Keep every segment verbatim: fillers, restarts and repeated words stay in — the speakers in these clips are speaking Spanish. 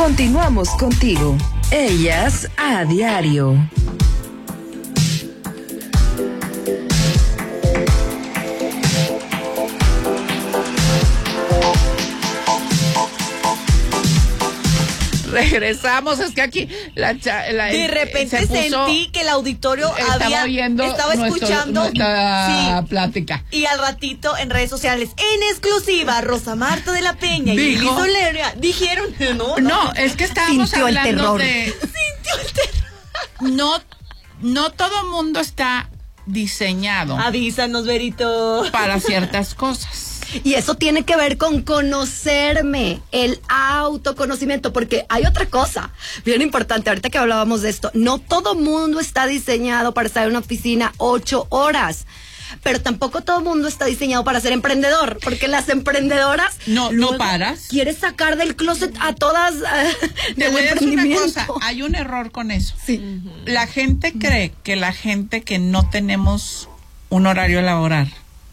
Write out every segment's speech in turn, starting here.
Continuamos contigo. Ellas a diario. Regresamos, es que aquí la, la de repente puso, sentí que el auditorio estaba había oyendo estaba nuestro, escuchando nuestra sí, plática. Y al ratito en redes sociales, en exclusiva, Rosa Marta de la Peña y Lili Soler dijeron, no, no, no, es que estábamos sintió hablando el terror. de sintió el terror. No, no todo mundo está diseñado. Avísanos, Verito. Para ciertas cosas. Y eso tiene que ver con conocerme, el autoconocimiento, porque hay otra cosa bien importante, ahorita que hablábamos de esto, no todo mundo está diseñado para estar en una oficina ocho horas, pero tampoco todo mundo está diseñado para ser emprendedor, porque las emprendedoras... No, no paras. Quieres sacar del closet a todas uh, Te del voy a decir una cosa, emprendimiento. hay un error con eso. Sí. Uh-huh. La gente cree que la gente que no tenemos un horario laboral,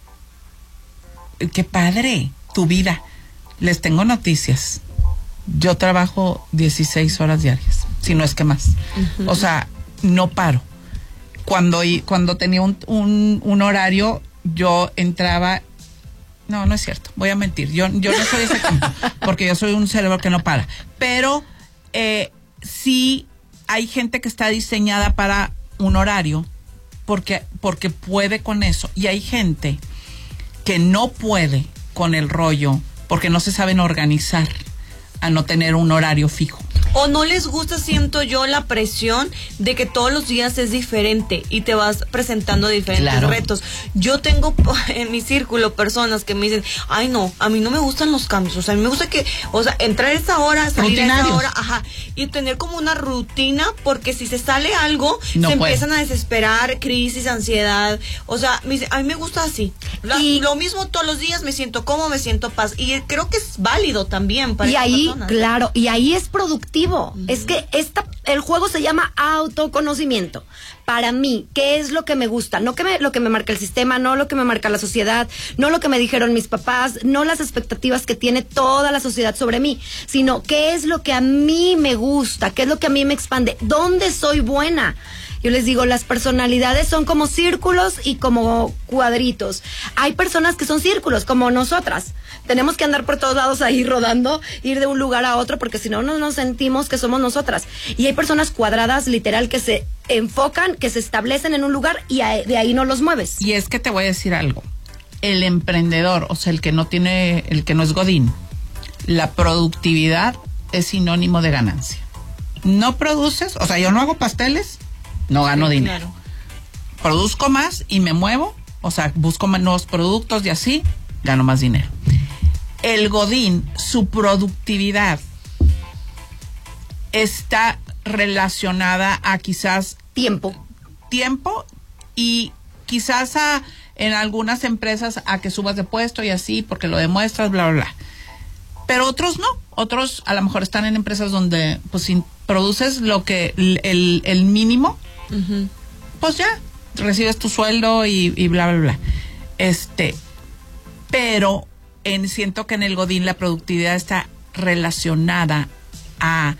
qué padre, tu vida. Les tengo noticias. Yo trabajo dieciséis horas diarias, si no es que más. Uh-huh. O sea, no paro. Cuando, cuando tenía un, un, un horario, yo entraba... No, no es cierto, voy a mentir. Yo, yo no soy ese ejemplo, porque yo soy un cerebro que no para. Pero eh, sí hay gente que está diseñada para un horario, porque, porque puede con eso. Y hay gente que no puede con el rollo porque no se saben organizar a no tener un horario fijo. O no les gusta, siento yo, la presión de que todos los días es diferente y te vas presentando diferentes claro. retos. Yo tengo en mi círculo personas que me dicen, ay no, a mí no me gustan los cambios, o sea, a mí me gusta que, o sea, entrar a esa hora, salir a esa hora, ajá, y tener como una rutina, porque si se sale algo, no se puede. Empiezan a desesperar, crisis, ansiedad, o sea, me dice, a mí me gusta así. La, y lo mismo todos los días, me siento cómodo, me siento paz, y creo que es válido también para y ahí, personas. Claro, y ahí es productivo. Uh-huh. Es que esta, el juego se llama autoconocimiento. Para mí, ¿qué es lo que me gusta? No que me, lo que me marca el sistema, no lo que me marca la sociedad, no lo que me dijeron mis papás, no las expectativas que tiene toda la sociedad sobre mí, sino qué es lo que a mí me gusta, qué es lo que a mí me expande, dónde soy buena. Yo les digo, las personalidades son como círculos y como cuadritos. Hay personas que son círculos, como nosotras. Tenemos que andar por todos lados ahí rodando, ir de un lugar a otro, porque si no, no nos sentimos que somos nosotras. Y hay personas cuadradas, literal, que se enfocan, que se establecen en un lugar y de ahí no los mueves. Y es que te voy a decir algo. El emprendedor, o sea, el que no tiene, el que no es godín, la productividad es sinónimo de ganancia. No produces, o sea, yo no hago pasteles, no gano sí, dinero. Claro. Produzco más y me muevo, o sea, busco nuevos productos y así gano más dinero. El godín, su productividad está relacionada a quizás tiempo, tiempo y quizás a en algunas empresas a que subas de puesto y así porque lo demuestras, bla, bla, bla. Pero otros no, otros a lo mejor están en empresas donde pues si produces lo que el, el mínimo, uh-huh. pues ya recibes tu sueldo y, y bla, bla, bla. Este, pero en, siento que en el godín la productividad está relacionada a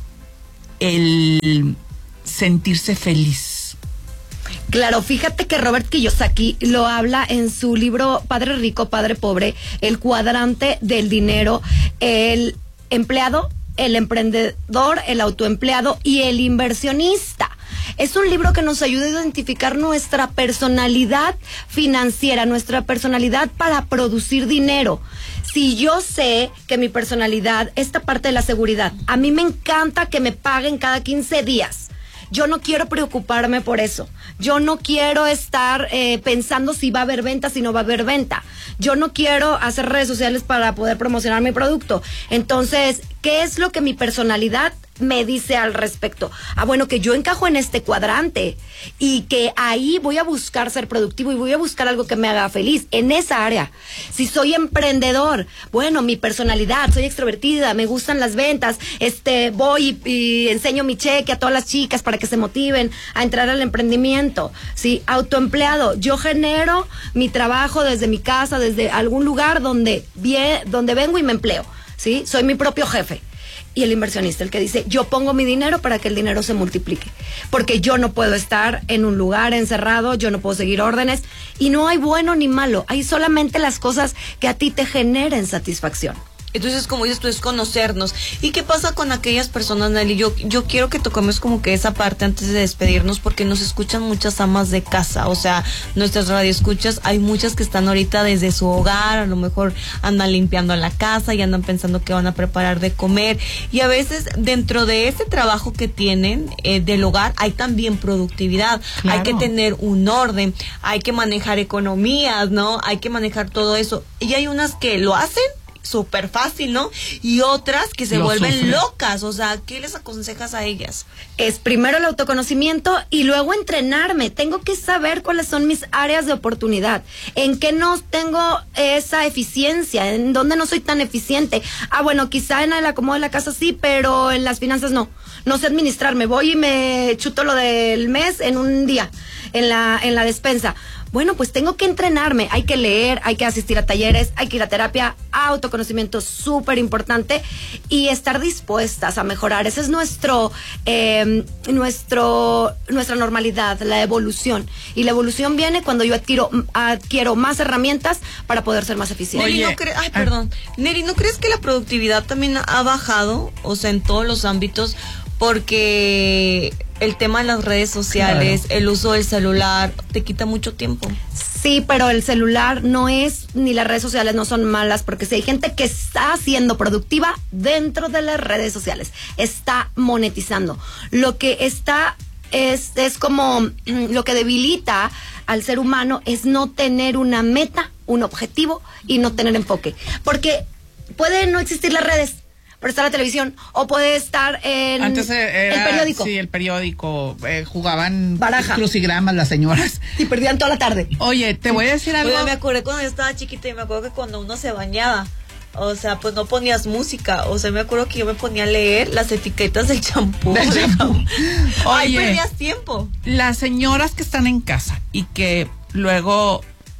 el sentirse feliz. Claro, fíjate que Robert Kiyosaki lo habla en su libro Padre Rico, Padre Pobre, el cuadrante del dinero, el empleado, el emprendedor, el autoempleado y el inversionista. Es un libro que nos ayuda a identificar nuestra personalidad financiera, nuestra personalidad para producir dinero. Si yo sé que mi personalidad, esta parte de la seguridad, a mí me encanta que me paguen cada quince días. Yo no quiero preocuparme por eso. Yo no quiero estar eh, pensando si va a haber venta, si no va a haber venta. Yo no quiero hacer redes sociales para poder promocionar mi producto. Entonces, ¿qué es lo que mi personalidad me dice al respecto? Ah, bueno, que yo encajo en este cuadrante y que ahí voy a buscar ser productivo y voy a buscar algo que me haga feliz en esa área. Si soy emprendedor, bueno, mi personalidad, soy extrovertida, me gustan las ventas, este, voy y, y enseño mi cheque a todas las chicas para que se motiven a entrar al emprendimiento. Sí, autoempleado, yo genero mi trabajo desde mi casa, desde algún lugar donde, vie, donde vengo y me empleo. Sí, soy mi propio jefe. y el inversionista, el que dice, yo pongo mi dinero para que el dinero se multiplique, porque yo no puedo estar en un lugar encerrado, yo no puedo seguir órdenes, y no hay bueno ni malo, hay solamente las cosas que a ti te generen satisfacción. Entonces, como dices tú, es conocernos. ¿Y qué pasa con aquellas personas, Nelly? Yo, yo quiero que toquemos como que esa parte antes de despedirnos, porque nos escuchan muchas amas de casa. O sea, nuestras radioescuchas, hay muchas que están ahorita desde su hogar, a lo mejor andan limpiando la casa y andan pensando que van a preparar de comer. Y a veces, dentro de ese trabajo que tienen eh, del hogar, hay también productividad. Claro. Hay que tener un orden, hay que manejar economías, ¿no? Hay que manejar todo eso. Y hay unas que lo hacen súper fácil, ¿no? Y otras que se Lo vuelven sufre. locas, o sea, ¿qué les aconsejas a ellas? Es primero el autoconocimiento y luego entrenarme. Tengo que saber cuáles son mis áreas de oportunidad, en qué no tengo esa eficiencia, en dónde no soy tan eficiente. Ah, bueno, quizá en el acomodo de la casa sí, pero en las finanzas no. No sé administrarme, voy y me chuto lo del mes en un día, en la, en la despensa. Bueno, pues tengo que entrenarme, hay que leer, hay que asistir a talleres, hay que ir a terapia, autoconocimiento súper importante y estar dispuestas a mejorar. Ese es nuestro, eh, nuestro, nuestra normalidad, la evolución. Y la evolución viene cuando yo adquiero, adquiero más herramientas para poder ser más eficiente. Neri, ¿no cre- Ay, perdón. Neri, ¿no crees que la productividad también ha bajado? O sea, en todos los ámbitos, porque el tema de las redes sociales, claro, el uso del celular, te quita mucho tiempo. Sí, pero el celular no es, ni las redes sociales no son malas, porque si hay gente que está siendo productiva dentro de las redes sociales, está monetizando. Lo que está es, es como, lo que debilita al ser humano es no tener una meta, un objetivo y no tener enfoque. Porque pueden no existir las redes, pero está la televisión, o puede estar en Antes era, el periódico. Sí, el periódico. Eh, jugaban baraja, crucigramas las señoras. Y perdían toda la tarde. Oye, te voy a decir algo. Oye, me acordé cuando yo estaba chiquita y me acuerdo que cuando uno se bañaba, o sea, pues no ponías música. O sea, me acuerdo que yo me ponía a leer las etiquetas del champú. Del champú. Ahí perdías tiempo. Las señoras que están en casa y que luego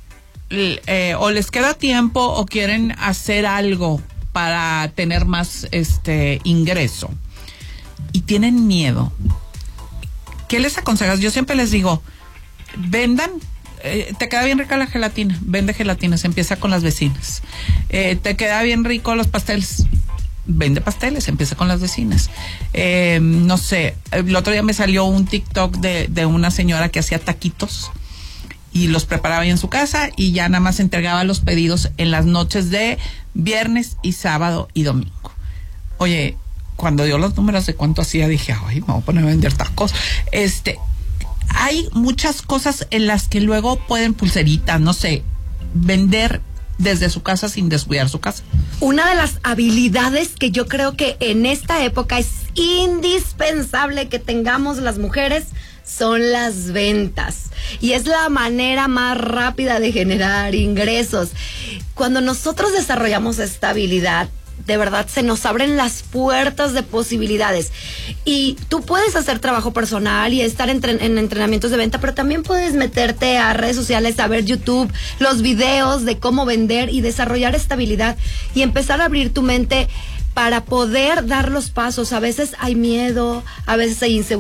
eh, o les queda tiempo o quieren hacer algo para tener más este ingreso y tienen miedo, ¿qué les aconsejas? Yo siempre les digo, vendan, eh, te queda bien rica la gelatina, vende gelatinas, empieza con las vecinas. Eh, te queda bien rico los pasteles, vende pasteles, empieza con las vecinas. Eh, no sé, el otro día me salió un TikTok de, de una señora que hacía taquitos y los preparaba ahí en su casa y ya nada más entregaba los pedidos en las noches de viernes y sábado y domingo. Oye, cuando dio los números de cuánto hacía, dije, ay, me voy a poner a vender tacos. Este, hay muchas cosas en las que luego pueden pulseritas, no sé, vender desde su casa sin descuidar su casa. Una de las habilidades que yo creo que en esta época es indispensable que tengamos las mujeres son las ventas. Y es la manera más rápida de generar ingresos. Cuando nosotros desarrollamos esta habilidad, de verdad se nos abren las puertas de posibilidades. Y tú puedes hacer trabajo personal y estar en, en entrenamientos de venta, pero también puedes meterte a redes sociales, a ver YouTube, los videos de cómo vender y desarrollar esta habilidad y empezar a abrir tu mente para poder dar los pasos. A veces hay miedo, a veces hay inseguridad.